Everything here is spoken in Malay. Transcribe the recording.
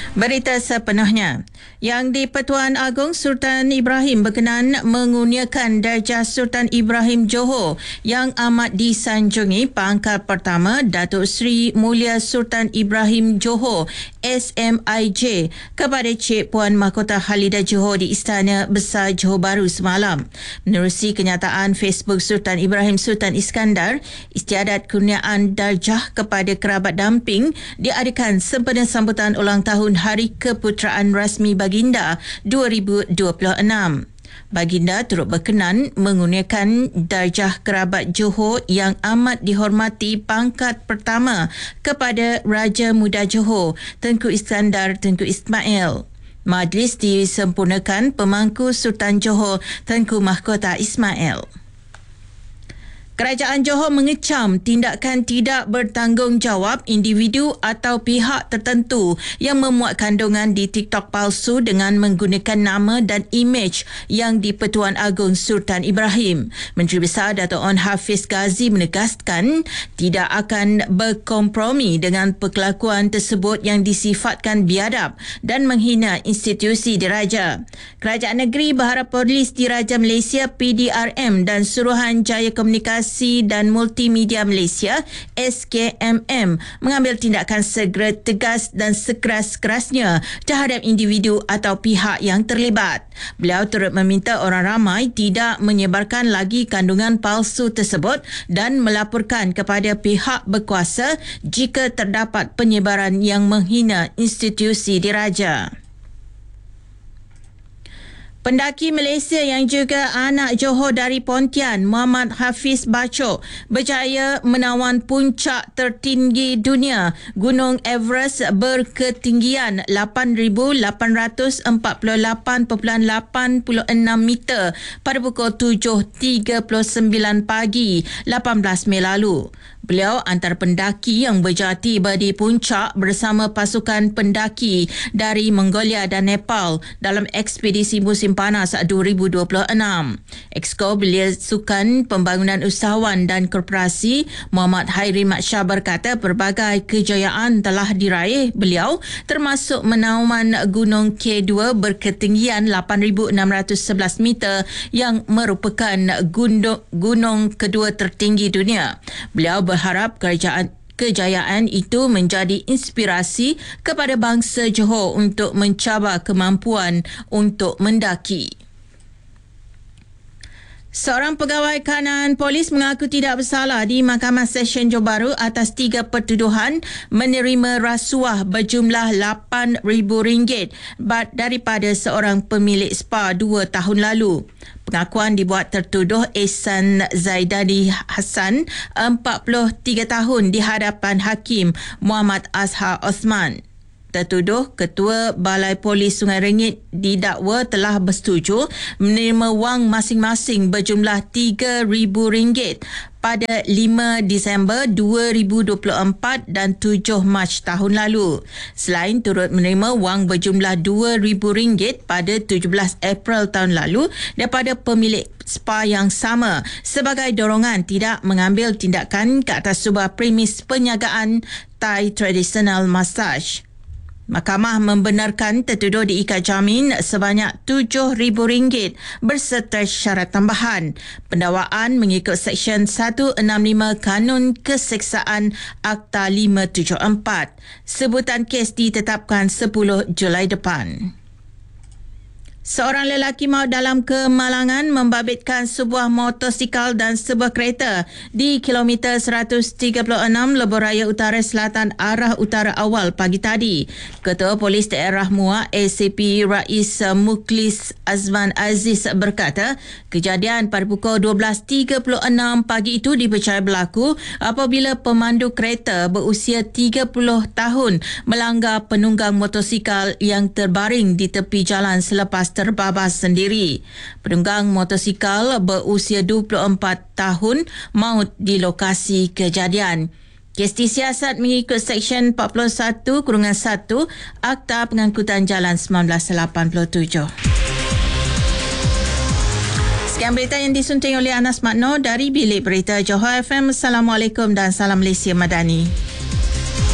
Berita sepenuhnya. Yang di-Pertuan Agong Sultan Ibrahim berkenan mengurniakan darjah Sultan Ibrahim Johor yang amat disanjungi Pangkat Pertama Datuk Seri Mulia Sultan Ibrahim Johor SMIJ kepada Cik Puan Mahkota Khalidah Johor di Istana Besar Johor Bahru semalam. Menerusi kenyataan Facebook Sultan Ibrahim Sultan Iskandar, istiadat kurniaan darjah kepada kerabat damping diadakan sempena sambutan ulang tahun Hari Keputeraan Rasmi Baginda 2026. Baginda turut berkenan mengurniakan darjah kerabat Johor yang amat dihormati Pangkat Pertama kepada Raja Muda Johor, Tengku Iskandar Tengku Ismail. Majlis disempurnakan pemangku Sultan Johor, Tengku Mahkota Ismail. Kerajaan Johor mengecam tindakan tidak bertanggungjawab individu atau pihak tertentu yang memuat kandungan di TikTok palsu dengan menggunakan nama dan imej yang di-Pertuan Agong Sultan Ibrahim. Menteri Besar Dato' On Hafiz Ghazi menegaskan tidak akan berkompromi dengan perkelakuan tersebut yang disifatkan biadab dan menghina institusi diraja. Kerajaan negeri berharap Polis Diraja Malaysia PDRM dan Suruhanjaya Komunikasi dan Multimedia Malaysia SKMM mengambil tindakan segera, tegas dan sekeras-kerasnya terhadap individu atau pihak yang terlibat. Beliau turut meminta orang ramai tidak menyebarkan lagi kandungan palsu tersebut dan melaporkan kepada pihak berkuasa jika terdapat penyebaran yang menghina institusi diraja. Pendaki Malaysia yang juga anak Johor dari Pontian, Muhammad Hafiz Bachok, berjaya menawan puncak tertinggi dunia, Gunung Everest berketinggian 8,848.86 meter pada pukul 7.39 pagi 18 Mei lalu. Beliau antara pendaki yang berjaya tiba di puncak bersama pasukan pendaki dari Mongolia dan Nepal dalam ekspedisi musim panas 2026. Exco Belia Sukan Pembangunan Usahawan dan Korporasi Muhammad Hairi Mat Shah berkata pelbagai kejayaan telah diraih beliau termasuk menawan Gunung K2 berketinggian 8,611 meter yang merupakan gunung kedua tertinggi dunia. Beliau berharap kejayaan itu menjadi inspirasi kepada bangsa Johor untuk mencabar kemampuan untuk mendaki. Seorang pegawai kanan polis mengaku tidak bersalah di Mahkamah Session Johor Bahru atas 3 pertuduhan menerima rasuah berjumlah RM8,000 daripada seorang pemilik spa 2 tahun lalu. Pengakuan dibuat tertuduh Ehsan Zaidani Hassan, 43 tahun di hadapan Hakim Muhammad Azhar Osman. Tertuduh Ketua Balai Polis Sungai Rengit didakwa telah bersetuju menerima wang masing-masing berjumlah RM3,000 pada 5 Disember 2024 dan 7 Mac tahun lalu. Selain turut menerima wang berjumlah RM2,000 pada 17 April tahun lalu daripada pemilik spa yang sama sebagai dorongan tidak mengambil tindakan ke atas sebuah premis penyagaan Thai Traditional Massage. Mahkamah membenarkan tertuduh diikat jamin sebanyak RM7,000 berserta syarat tambahan. Pendakwaan mengikut Seksyen 165 Kanun Keseksaan Akta 574. Sebutan kes ditetapkan 10 Julai depan. Seorang lelaki maut dalam kemalangan membabitkan sebuah motosikal dan sebuah kereta di kilometer 136 Lebuh Raya Utara Selatan arah utara awal pagi tadi. Ketua Polis Daerah Muar ACP Rais Mukhlis Azman Aziz berkata, kejadian pada pukul 12.36 pagi itu dipercayai berlaku apabila pemandu kereta berusia 30 tahun melanggar penunggang motosikal yang terbaring di tepi jalan selepas terbabas sendiri. Penunggang motosikal berusia 24 tahun maut di lokasi kejadian. Kes disiasat mengikut Seksyen 41-1 Akta Pengangkutan Jalan 1987. Sekian berita yang disunting oleh Anas Makno dari Bilik Berita Johor FM. Assalamualaikum dan salam Malaysia Madani.